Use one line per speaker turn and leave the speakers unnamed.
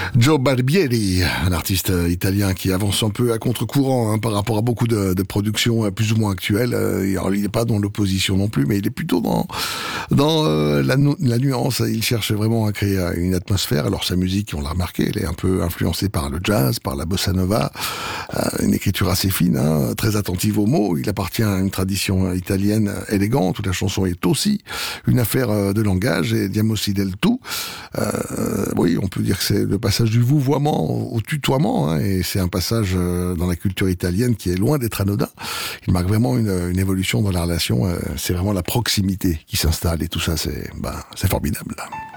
Joe Barbieri, un artiste italien qui avance un peu à contre-courant par rapport à beaucoup de productions plus ou moins actuelles. Alors, il n'est pas dans l'opposition non plus, mais il est plutôt dans la nuance. Il cherche vraiment à créer une atmosphère. Alors sa musique, on l'a remarqué, elle est un peu influencée par le jazz, par la bossa nova, une écriture assez fine, très attentive aux mots. Il appartient à une tradition italienne élégante où la chanson est aussi une affaire de langage et diamo si del tu. Oui, on peut dire que c'est le passage du vouvoiement au tutoiement, et c'est un passage dans la culture italienne qui est loin d'être anodin. Il marque vraiment une évolution dans la relation. C'est vraiment la proximité qui s'installe et tout ça, c'est formidable.